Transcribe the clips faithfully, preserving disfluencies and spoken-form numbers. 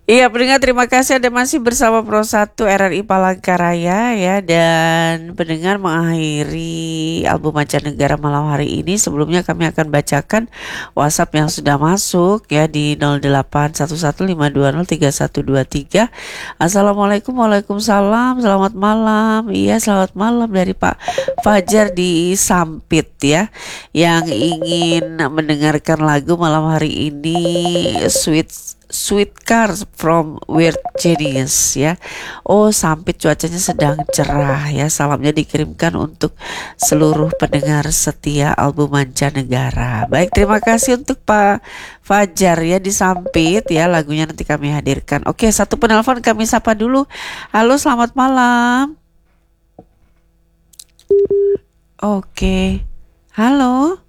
Iya, pendengar terima kasih Anda masih bersama Pro satu R R I Palangkaraya ya, dan pendengar mengakhiri album mancanegara malam hari ini. Sebelumnya kami akan bacakan WhatsApp yang sudah masuk ya di nol delapan satu satu lima dua nol tiga satu dua tiga. Assalamualaikum, waalaikumsalam, selamat malam. Iya, selamat malam dari Pak Fajar di Sampit ya, yang ingin mendengarkan lagu malam hari ini, Sweet Sweet Cars from Weird Genius ya. Oh, Sampit cuacanya sedang cerah ya. Salamnya dikirimkan untuk seluruh pendengar setia album mancanegara. Baik, terima kasih untuk Pak Fajar ya di Sampit ya. Lagunya nanti kami hadirkan. Oke, satu penelpon kami sapa dulu. Halo, selamat malam. Oke. Halo.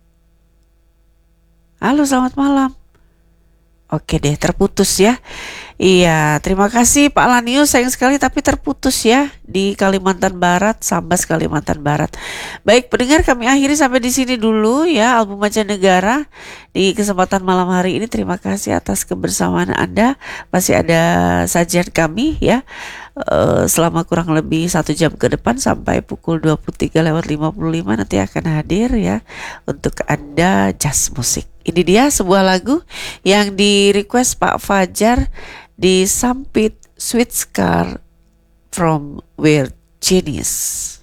Halo, selamat malam. Oke deh, terputus ya. Iya, terima kasih Pak Lanius, sayang sekali tapi terputus ya di Kalimantan Barat, Sambas Kalimantan Barat. Baik, pendengar, kami akhiri sampai di sini dulu ya album mancanegara di kesempatan malam hari ini. Terima kasih atas kebersamaan Anda. Masih ada sajian kami ya. Uh, selama kurang lebih satu jam ke depan sampai pukul dua puluh tiga lewat lima puluh lima nanti akan hadir ya untuk Anda jazz musik. Ini dia sebuah lagu yang di request Pak Fajar di Sampit, Sweet Scar from Weird Genius.